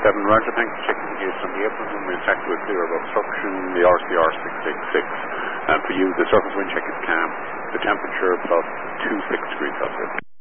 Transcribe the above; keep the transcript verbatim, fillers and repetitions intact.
seven, Roger. Thanks for checking the gauge on the April runway check with clear of obstruction, the R C R six six six. And for you, the surface wind check is calm. The temperature plus two six degrees Celsius.